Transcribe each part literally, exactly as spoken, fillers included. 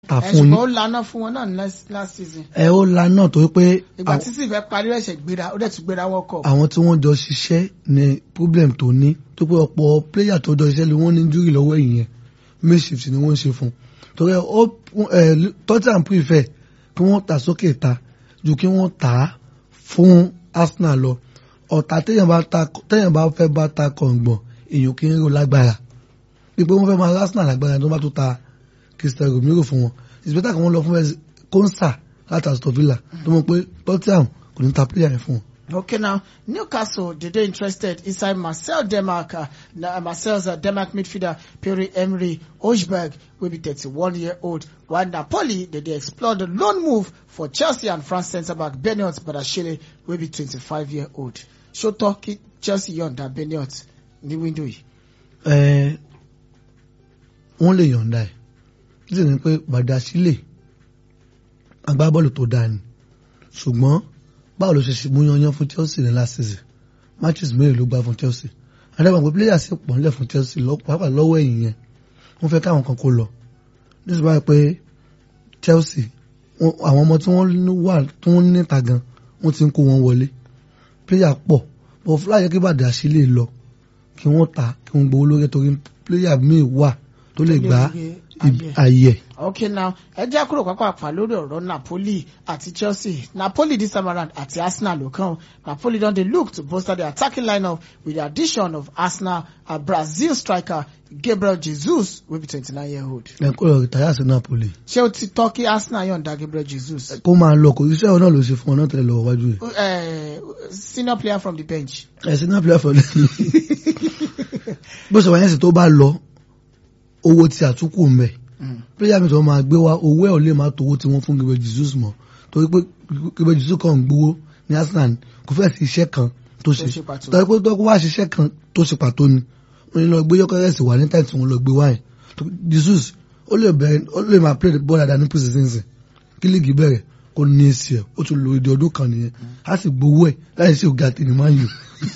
ta fún yín. ẹ̀sùn ó lana fún wọn náà last season. ẹ ó lana torí pé. ìgbà tí sì fẹ́ parí ẹ̀ṣẹ̀ gbéra ó dẹ̀ tún gbéra World Cup. àwọn tí wọ́n jọ ṣiṣẹ́ ni problem tó ní tó pé ọ̀pọ̀ player tó jọ ṣiṣẹ́ ni wọ́n ní injury lọ́wọ́ ìyẹn makeshift ni wọ́n ń ṣe fún torí ẹ Tottenham prefer kí wọ́n ta sókè ta ju kí wọ́n ta fún Arsenal lọ ọ̀tá téèyàn bá ta téèyàn bá fẹ́ bá ta kọ̀ǹgbọ̀n èèyàn kì í rò lágbára pípé wọ́n fẹ́ máa Arsenal lágbára tó bá tó ta Christian Romero fún wọn it's better kí wọ́n lọ fún Konsa láti Aston Villa tó mọ̀ pé Tottenham kò ní ta player yẹn fún wọn. Okay, now Newcastle they dey interested inside Marcel Denmark, uh, Marcel's uh, Denmark midfielder Pierre-Emerick Højbjerg will be thirty-one year old. While Napoli they dey explore the loan move for Chelsea and France centre back Benoit Badiashile will be twenty-five year old. Ṣótọ́ kí Chelsea yọ̀ǹda Benoit ní window yìí. Ẹ wọ́n lè yọ̀ǹda ẹ̀ títí ní pé Badiashile agbábọ́ọ̀lù tó dáa ni ṣùgbọ́n báwo ló ṣe ṣe mú yanyan fún Chelsea ní last season matches mẹ́rin ló gbá fún Chelsea àdàbà pé players sì pọ̀ nílẹ̀ fún Chelsea pàápàá lọ́wọ́ ẹ̀yìn yẹn wọ́n fẹ́ káwọn kan kó lọ nítorí báyìí pé Chelsea àwọn ọmọ tí wọ́n wà tí wọ́n níta gan wọ́n ti ń kó wọn wọlé player pọ̀ bọ̀ fúláyẹ kí Badiashile lọ kí wọ́n ta kí wọ́n gbowó lórí torí player míì wà tó lè gba ayẹ. Okay, now ẹ jẹ́ kúrò pápá lórí ọ̀rọ̀ Napoli àti Chelsea. Napoli this time around àti Arsenal ló kàn. Napoli don dey look to bolster the attacking lineup with the addition of Arsenal a Brazil striker Gabriel Jesus wey be twenty-nine year old. ẹ kó lọ rìtáyà sí Napoli. ṣé o ti tọ́ kí Arsenal yọ̀ǹda Gabriel Jesus? kó máa lọ kò iṣẹ́ ọ̀nà ló ṣe fún ọ náà tẹ̀lé lọ́wọ́ wájú ẹ̀. Senior player from the bench. ẹ senior player from the bench. bó ṣe wáyé sí tó bá lọ owó tí àtúkù ń bẹ player mi tó máa gbé wá owó ẹ̀ ò lè máa tówó tí wọ́n fún Gabriel Jesus mọ́ torí pé Gabriel Jesus kan ń gbowó ní Arsenal kò fẹ́ sí iṣẹ́ kan tó ṣe torí pé tó wá ṣiṣẹ́ kan tó ṣe pàtó ni wọ́n ní lọ gbé yọkọ́rẹ́sì wà ní táì tí wọ́n lọ gbé wá yẹn Jesus ó lè bẹ̀rẹ̀ ó lè máa play ball dáadáa ní precision kí líìgì bẹ̀rẹ̀ kó ní èsì ẹ̀ ó tún lo ìdí ọdún kan nìyẹn á sì gbowó ẹ̀ láì sí ògá tèmi máa ń yò.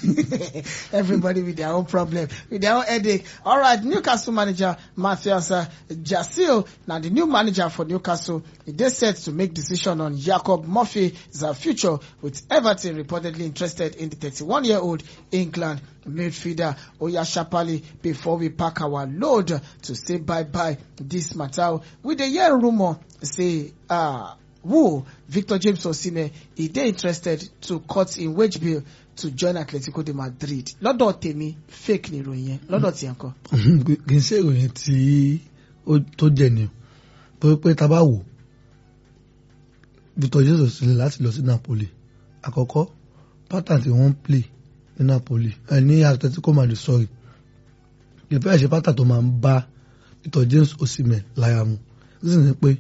Everybody with their own problem, with their own headache. All right, Newcastle manager Matthias uh, Jasil, now the new manager for Newcastle, they set to make decision on Jacob Murphy's future, with Everton reportedly interested in the thirty-one year old England midfielder Oya Shapali. Before we pack our load to say bye-bye this matter, with the year rumor say uh who Victor James Osimhen he dey interested to cut in wage bill to join Atletico de Madrid. Lọ́dọ̀ tèmi fake ni ìròyìn yẹn lọ́dọ̀ tí yẹn kọ́. kì í ṣe ìròyìn tí tó jẹ ni torí pé tá bá wò Victor James Osimhen láti lọ sí Napoli àkọ́kọ́ pattern tí wọ́n ń play ní Napoli ẹ̀ ní Atletico Madrid sorry ìfẹ́ ẹ̀ṣẹ̀ pattern tó máa ń bá Victor James Osimhen lára mu nítorí ní pé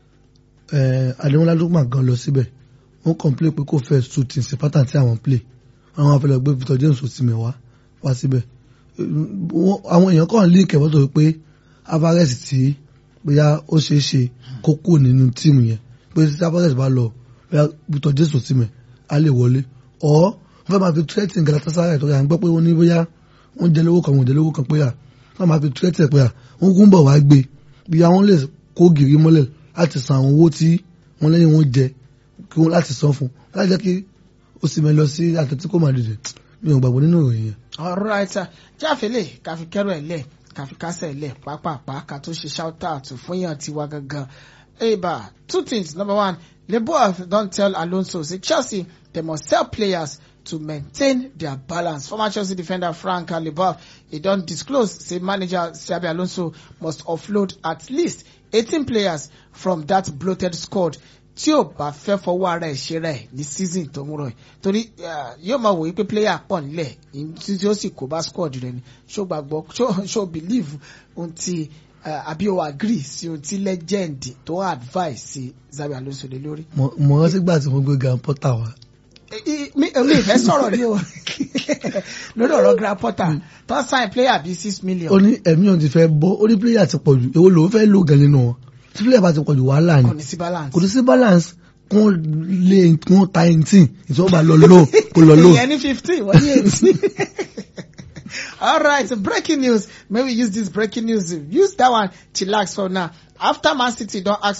Ademola Lookman gan lọ síbẹ̀ wọ́n complain pé kò fẹ́ shooting sí pattern tí àwọn play àwọn afẹ́lẹ́ gbé Victor James Osimhen wá wá síbẹ̀ àwọn èèyàn kàn link ẹ̀wọ́n tó pé Alvarez tí bóyá ó ṣeé ṣe kó kú nínú tíìmù yẹn pé tí Alvarez bá lọ bóyá Victor James Osimhen á lè wọlé ọ̀ wọ́n fẹ́ máa fi threatening Galatasaray tó yà ń gbọ́ pé wọ́n ní bóyá wọ́n jẹ lówó kan wọ́n jẹ lówó kan pé à wọ́n máa fi threatening pé à wọ́n kún bọ̀ wá gbé bóyá wọ́n lè kó gìrì mọ́lẹ̀ láti san àwọn owó tí wọ́n lẹ́yìn wọ́n jẹ kí wọ́n láti san fún láti jẹ́ kí Osimhen lọ sí Atletico Madrid mi ò gbàgbọ́ nínú ìròyìn yẹn. All right, jáfẹ́lẹ̀ káfi kẹ́rọ ẹ̀ lẹ̀ káfi kásẹ̀ lẹ̀ pápápá ká tó ṣe shout out fún yàn tiwa gangan. Eba, two things. Number one, Leboeuf don tell Alonso say Chelsea they must sell players to maintain their balance. Former Chelsea defender Frank Leboeuf he don disclose say manager Xabi Alonso must offload at least eighteen players from that bloated squad tí ò bá fẹ́ fọwọ́ ara ẹ̀ ṣe rẹ̀ ní season tó ń rọ̀ ẹ̀ torí yóò máa wòye pé player pọ̀ nílẹ̀ tí ó sì kó bá squad rẹ̀ ni ṣó gbàgbọ́ ṣó believe ohun tí àbí o agree sí ohun tí legend tó advice sí Xabi Alonso lé lórí. mo rántí gbà tí mo gbé Graham Potter wá. mi ò fẹ́ sọ̀rọ̀ ní o lórí ọ̀rọ̀ Graham Potter tó sign player bíi six million. ó ní ẹ̀mí òun ti fẹ́ bọ́ ó ní player ti pọ̀ jù èwo lòun fẹ́ lò gan nínú wọn tí player bá ti pọ̀ jù wàhálà ni kò ní sí balance kò ní sí balance kún lé kún ta eighteen ìtọ́ bá lọ lò kò lọ lò. ìyẹn ní fifteen wọ́n ní eighteen. All right, breaking news. May we use this breaking news? Use that one. Chillax for now. after Man City don ask